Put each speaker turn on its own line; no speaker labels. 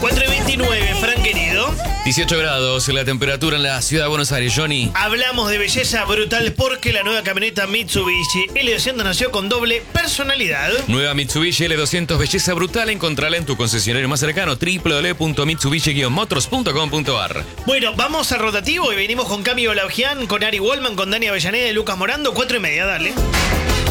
4:29, Fran querido.
18 grados la temperatura en la ciudad de Buenos Aires, Johnny.
Hablamos de belleza brutal porque la nueva camioneta Mitsubishi L200 nació con doble personalidad.
Nueva Mitsubishi L200 belleza brutal, encontrala en tu concesionario más cercano, www.mitsubishi-motors.com.ar.
Bueno, vamos al rotativo y venimos con Cami Balaujian, con Ari Wallman, con Dani Avellaneda y Lucas Morando, 4:30, dale.